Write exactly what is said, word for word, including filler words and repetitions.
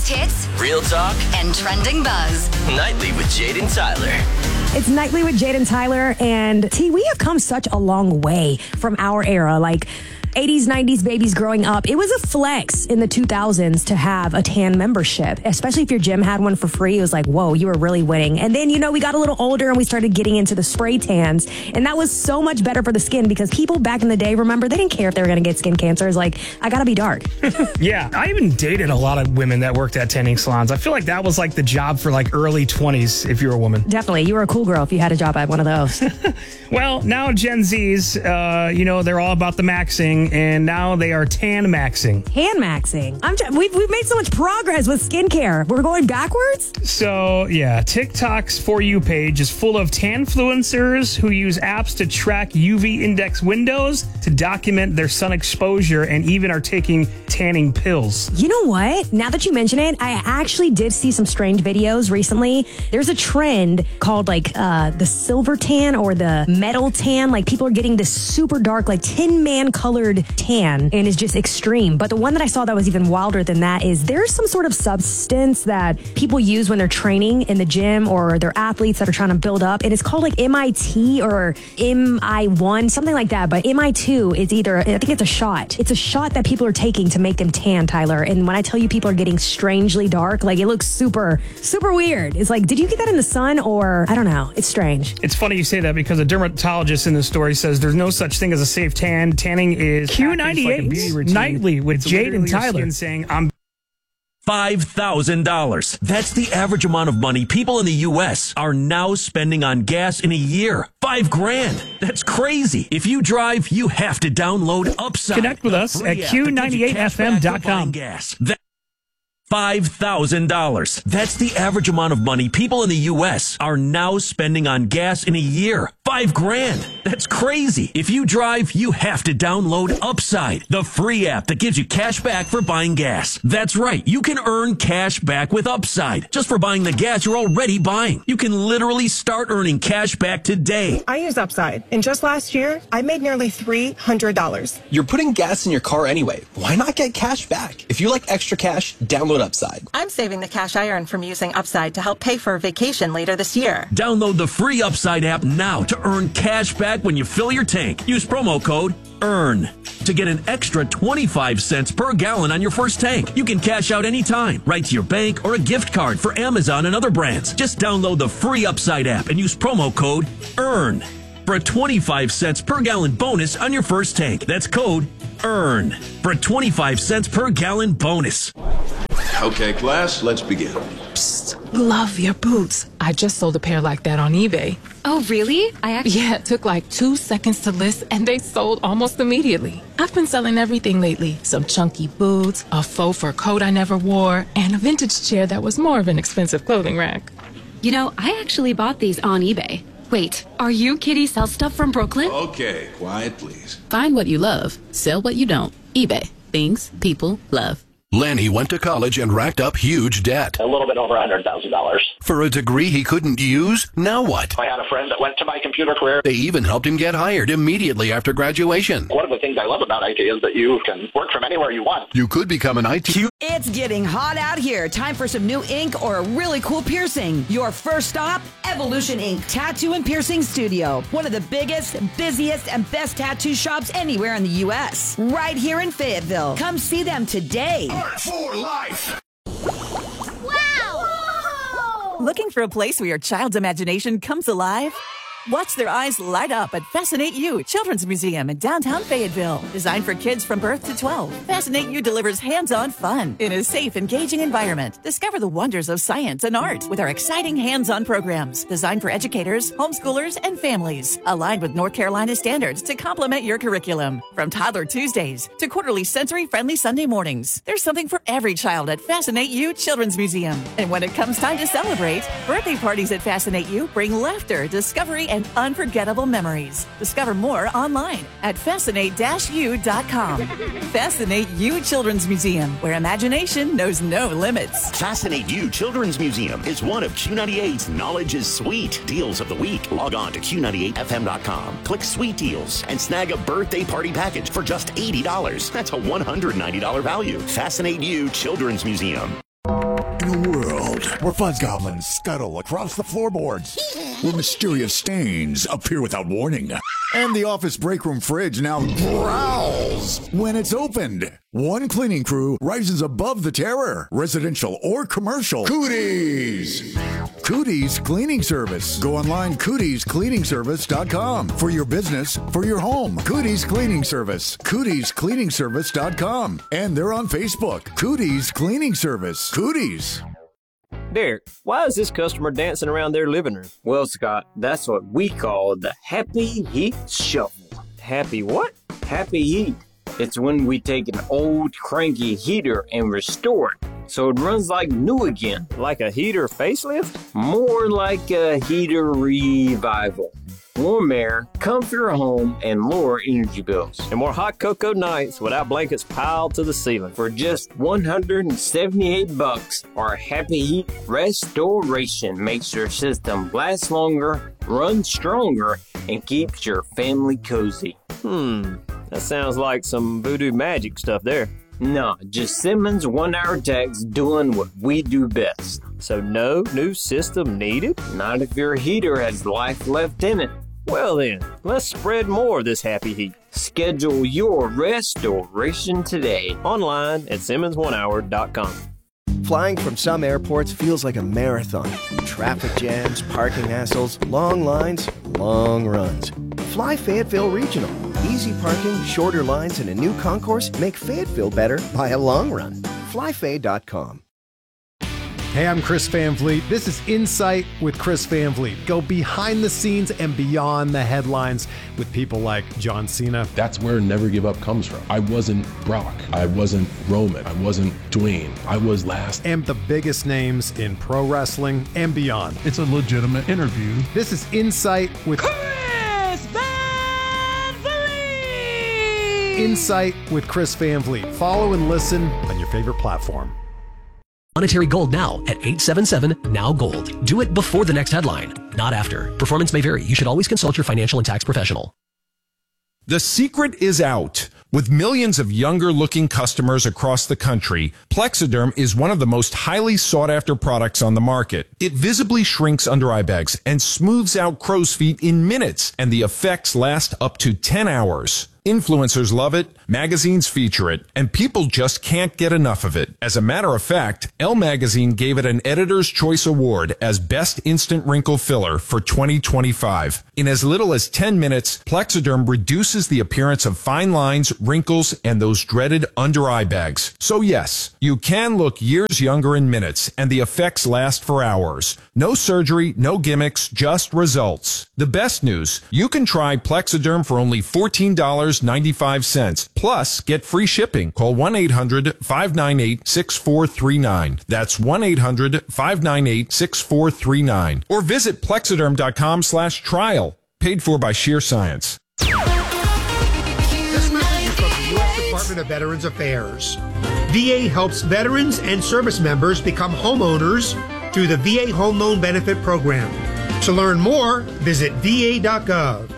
Biggest hits, real talk, and trending buzz. Nightly with Jade and Tyler. It's Nightly with Jade and Tyler. And T, we have come such a long way from our era. Like, eighties, nineties babies growing up, it was a flex in the two thousands to have a tan membership, especially if your gym had one for free. It was like, whoa, you were really winning. And then, you know, we got a little older and we started getting into the spray tans. And that was so much better for the skin because people back in the day, remember, they didn't care if they were going to get skin cancer. It's like, I got to be dark. Yeah, I even dated a lot of women that worked at tanning salons. I feel like that was like the job for like early twenties if you're a woman. Definitely. You were a cool girl if you had a job at one of those. Well, now Gen Zs, uh, you know, they're all about the maxing, and now they are tan maxing. Tan maxing. I'm just, we've, we've made so much progress with skincare. We're going backwards? So, yeah, TikTok's For You page is full of tan influencers who use apps to track U V index windows to document their sun exposure and even are taking tanning pills. You know what? Now that you mention it, I actually did see some strange videos recently. There's a trend called like uh, the silver tan or the metal tan. Like people are getting this super dark, like tin man colored tan, and it's just extreme. But the one that I saw that was even wilder than that is there's some sort of substance that people use when they're training in the gym or they're athletes that are trying to build up. And it's called like M I T or M I one, something like that. But M I two is either, I think it's a shot. It's a shot that people are taking to make them tan, Tyler. And when I tell you people are getting strangely dark, like it looks super, super weird. It's like, did you get that in the sun or I don't know. It's strange. It's funny you say that because a dermatologist in the story says there's no such thing as a safe tan. Tanning is Q ninety-eight like Nightly with it's Jade and Tyler. Saying I'm five thousand dollars. That's the average amount of money people in the U S are now spending on gas in a year. Five grand. That's crazy. If you drive, you have to download Upside. Connect with us at Q ninety-eight F M dot com. five thousand dollars. That's the average amount of money people in the U S are now spending on gas in a year. Five grand. That's crazy. If you drive, you have to download Upside, the free app that gives you cash back for buying gas. That's right. You can earn cash back with Upside just for buying the gas you're already buying. You can literally start earning cash back today. I use Upside, and just last year, I made nearly three hundred dollars. You're putting gas in your car anyway. Why not get cash back? If you like extra cash, download Upside. I'm saving the cash I earn from using Upside to help pay for a vacation later this year. Download the free Upside app now to earn cash back when you fill your tank. Use promo code EARN to get an extra twenty-five cents per gallon on your first tank. You can cash out anytime, right to your bank or a gift card for Amazon and other brands. Just download the free Upside app and use promo code EARN for a twenty-five cents per gallon bonus on your first tank. That's code EARN for a twenty-five cents per gallon bonus. Okay, class, let's begin. Psst, love your boots. I just sold a pair like that on eBay. Oh, really? I actually... Yeah, it took like two seconds to list, and they sold almost immediately. I've been selling everything lately. Some chunky boots, a faux fur coat I never wore, and a vintage chair that was more of an expensive clothing rack. You know, I actually bought these on eBay. Wait, are you Kitty Sell Stuff from Brooklyn? Okay, quiet, please. Find what you love. Sell what you don't. eBay. Things people love. Lanny went to college and racked up huge debt. A little bit over one hundred thousand dollars. For a degree he couldn't use? Now what? I had a friend that went to my computer career. They even helped him get hired immediately after graduation. One of the things I love about I T is that you can work from anywhere you want. You could become an I T... It's getting hot out here. Time for some new ink or a really cool piercing. Your first stop, Evolution Ink Tattoo and Piercing Studio. One of the biggest, busiest, and best tattoo shops anywhere in the U S. Right here in Fayetteville. Come see them today. Art for life. Wow! Whoa! Looking for a place where your child's imagination comes alive? Watch their eyes light up at Fascinate You Children's Museum in downtown Fayetteville. Designed for kids from birth to twelve, Fascinate You delivers hands-on fun in a safe, engaging environment. Discover the wonders of science and art with our exciting hands-on programs designed for educators, homeschoolers, and families. Aligned with North Carolina standards to complement your curriculum. From Toddler Tuesdays to quarterly sensory-friendly Sunday mornings, there's something for every child at Fascinate You Children's Museum. And when it comes time to celebrate, birthday parties at Fascinate You bring laughter, discovery, and unforgettable memories. Discover more online at fascinate dash u dot com. Fascinate You Children's Museum, where imagination knows no limits. Fascinate You Children's Museum is one of Q ninety-eight's Knowledge is Sweet deals of the week. Log on to Q ninety-eight F M dot com, click Sweet Deals, and snag a birthday party package for just eighty dollars. That's a one hundred ninety dollars value. Fascinate You Children's Museum. In a world where fuzz goblins scuttle across the floorboards, where mysterious stains appear without warning, and the office break room fridge now growls when it's opened, one cleaning crew rises above the terror, residential or commercial. Cooties! Cooties Cleaning Service. Go online, cooties cleaning service dot com. For your business, for your home. Cooties Cleaning Service. cooties cleaning service dot com. And they're on Facebook. Cooties Cleaning Service. Cooties. Derek, why is this customer dancing around their living room? Well, Scott, that's what we call the Happy Heat Shuffle. Happy what? Happy Heat. It's when we take an old cranky heater and restore it so it runs like new again. Like a heater facelift? More like a heater revival. Warm air, comfier home, and lower energy bills. And more hot cocoa nights without blankets piled to the ceiling. For just one hundred seventy-eight bucks, our Happy Heat Restoration makes your system last longer, run stronger, and keeps your family cozy. Hmm, that sounds like some voodoo magic stuff there. Nah, just Simmons one-hour techs doing what we do best. So no new system needed? Not if your heater has life left in it. Well then, let's spread more of this happy heat. Schedule your restoration today online at simmons one hour dot com. Flying from some airports feels like a marathon. Traffic jams, parking hassles, long lines, long runs. Fly Fayetteville Regional. Easy parking, shorter lines, and a new concourse make Fayetteville better by a long run. fly fay dot com. Hey, I'm Chris Van Vliet. This is Insight with Chris Van Vliet. Go behind the scenes and beyond the headlines with people like John Cena. That's where Never Give Up comes from. I wasn't Brock. I wasn't Roman. I wasn't Dwayne. I was last. And the biggest names in pro wrestling and beyond. It's a legitimate interview. This is Insight with Chris Van Vliet. Insight with Chris Van Vliet. Follow and listen on your favorite platform. Monetary Gold now at eight seven seven, now gold. Do it before the next headline, not after. Performance may vary. You should always consult your financial and tax professional. The secret is out. With millions of younger-looking customers across the country, Plexiderm is one of the most highly sought-after products on the market. It visibly shrinks under-eye bags and smooths out crow's feet in minutes, and the effects last up to ten hours. Influencers love it, magazines feature it, and people just can't get enough of it. As a matter of fact, Elle Magazine gave it an Editor's Choice Award as Best Instant Wrinkle Filler for twenty twenty-five. In as little as ten minutes, Plexiderm reduces the appearance of fine lines, wrinkles, and those dreaded under-eye bags. So yes, you can look years younger in minutes, and the effects last for hours. No surgery, no gimmicks, just results. The best news, you can try Plexiderm for only fourteen dollars and ninety-five cents. Plus, get free shipping. Call one eight hundred, five nine eight, six four three nine. That's one eight hundred, five nine eight, six four three nine. Or visit plexiderm.com slash trial. Paid for by Sheer Science. This message is from the U S Department of Veterans Affairs. V A helps veterans and service members become homeowners through the V A Home Loan Benefit Program. To learn more, visit v a dot gov.